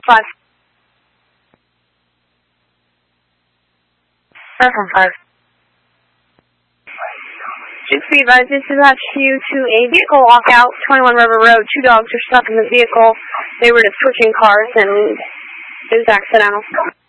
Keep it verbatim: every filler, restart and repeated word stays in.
Five. Five from five. Just be advised, this is you to a vehicle walkout, twenty-one River Road. Two dogs are stuck in the vehicle. They were just switching cars and it was accidental.